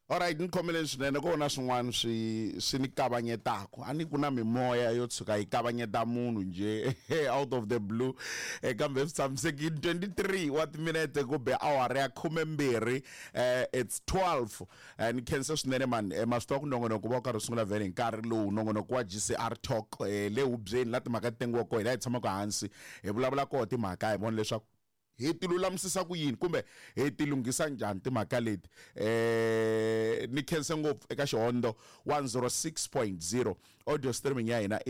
Alright, ngikhomele swinene kona swin'wana swi ni kavanyetaka a ni ku na mimoya yo tshuka yi kavanyeta munhu nje out of the blue kambe swi tshamisekile 23 wa timinete kumbe awara ya 12 it's 12 ni khensa swinene man masitwa ku nongonoko va karhi sungula vele nkarhi lowu nongonoko wa GCR Talk le hubyeni la timhaka tengiwa ko hila hi tshamaka hansi hi vulavula ko timhaka hi vona leswaku hi ti lulamisa ku yini kumbe hi ti lunghisa njhani timhaka leti ni khense ngopfu eka xihondo 106.0 audio streaming ya hina i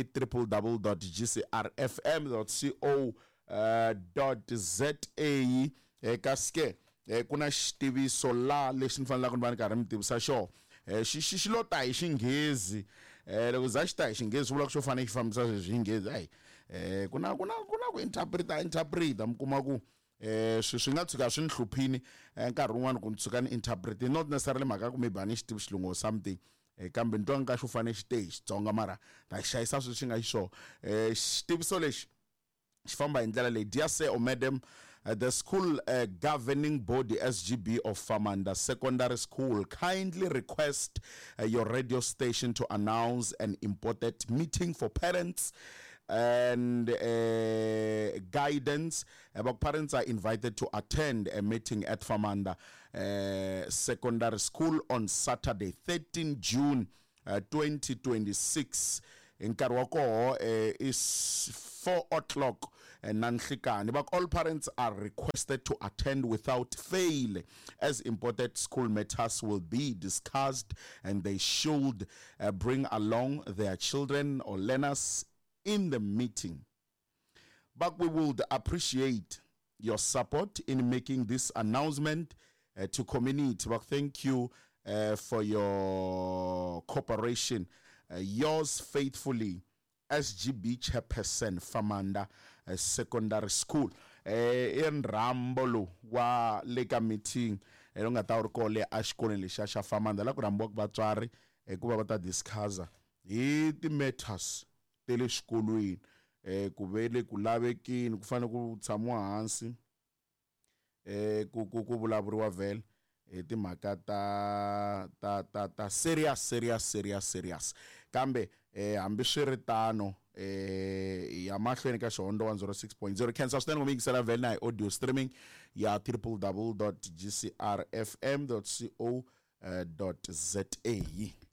www.gcrfm.co.za eka kuna xitiviso la lexi ni fanelaka ni va ni karhi mi tivisa xo xi lo ta hi xinghezi loko za xi ta hi xinghezi vula ku xo fanele xi fambisa sweswi hi xinghezi hayi kuna ku interpreta mi kuma ku swi nga tshuka swi ni hluphini nkarhi wun'wana ku tshuka ni interpret not necessarily mhaka ku maybe a ni xi tivi xilungu or something kambe ni twa nga xo fanele xi te hi Xitsonga mara ta xayisa sweswi xi nga xiswona xitiviso lexi xi famba hi ndlela leyi. Dear sir or madam, the school governing body SGB of Famanda Secondary School kindly request your radio station to announce an important meeting for parents and guidance. Parents are invited to attend a meeting at Famanda Secondary School on Saturday 13 June 2026. Nkarhi wa koho is 4 o'clock nanhlikani. But all parents are requested to attend without fail, as important school matters will be discussed, and they should bring along their children or learners in the meeting. But we would appreciate your support in making this announcement to community. But thank you for your cooperation. Yours faithfully, SGB Chairperson, Famanda Secondary School. In Rambolo wa leka meeting lo nga ta ri kole a xikolweni lexa xa Famanda la ku rambiwa ku vatswari ku va ta discuss hi ti matters tele xikolweni ku vele ku lavekini ku fanele ku tshamiwa hansi ku vulavuriwa vele timhaka ta serious kambe hambi swiritano ya mahlweni ka xihondo 106.0 khensa swinene ngomiki sala vele na audio streaming ya www.gcrfm.co.za.